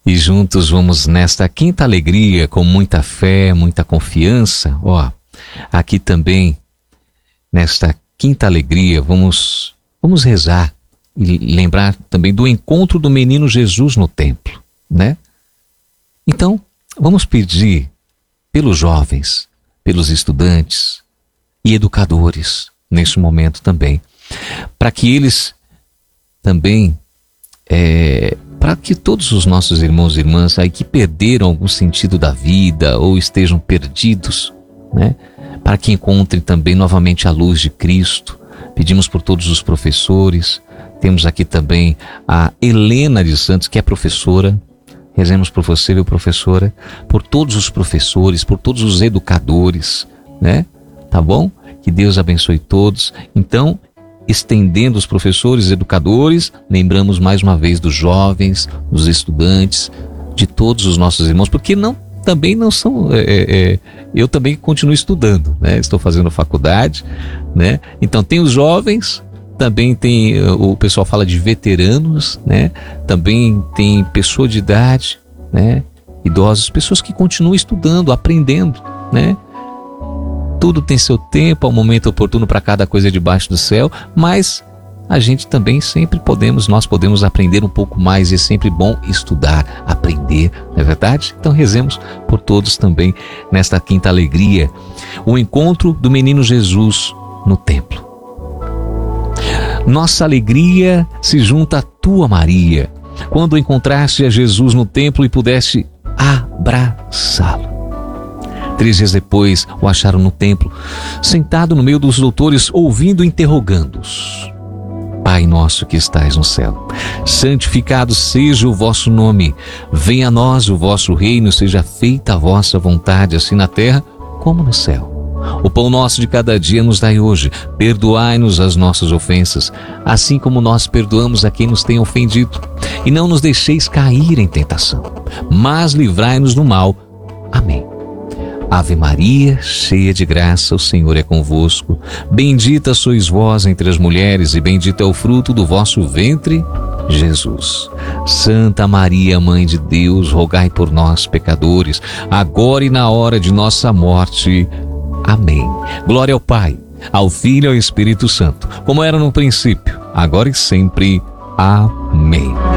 E juntos vamos nesta quinta alegria, com muita fé, muita confiança. Aqui também, nesta quinta alegria, vamos rezar e lembrar também do encontro do menino Jesus no templo, né? Então, vamos pedir pelos jovens, pelos estudantes e educadores, neste momento também, para que eles também, para que todos os nossos irmãos e irmãs aí que perderam algum sentido da vida ou estejam perdidos, né, para que encontrem também novamente a luz de Cristo. Pedimos por todos os professores. Temos aqui também a Helena de Santos, que é professora. Rezemos por você, viu, professora? Por todos os professores, por todos os educadores, né? Tá bom? Que Deus abençoe todos. Então, estendendo os professores, educadores, lembramos mais uma vez dos jovens, dos estudantes, de todos os nossos irmãos, porque também não são... eu também continuo estudando, né? Estou fazendo faculdade, né? Então tem os jovens, também tem, o pessoal fala de veteranos, né? Também tem pessoa de idade, né? Idosos, pessoas que continuam estudando, aprendendo, né? Tudo tem seu tempo, ao momento oportuno para cada coisa debaixo do céu, mas a gente também nós podemos aprender um pouco mais, e é sempre bom estudar, aprender, não é verdade? Então rezemos por todos também nesta quinta alegria, o encontro do menino Jesus no templo. Nossa alegria se junta à tua, Maria, quando encontraste a Jesus no templo e pudeste abraçá-lo. 3 dias depois, o acharam no templo, sentado no meio dos doutores, ouvindo e interrogando-os. Pai nosso que estais no céu, santificado seja o vosso nome. Venha a nós o vosso reino, seja feita a vossa vontade, assim na terra como no céu. O pão nosso de cada dia nos dai hoje. Perdoai-nos as nossas ofensas, assim como nós perdoamos a quem nos tem ofendido. E não nos deixeis cair em tentação, mas livrai-nos do mal. Amém. Ave Maria, cheia de graça, o Senhor é convosco. Bendita sois vós entre as mulheres, e bendito é o fruto do vosso ventre, Jesus. Santa Maria, Mãe de Deus, rogai por nós, pecadores, agora e na hora de nossa morte. Amém. Glória ao Pai, ao Filho e ao Espírito Santo, como era no princípio, agora e sempre. Amém.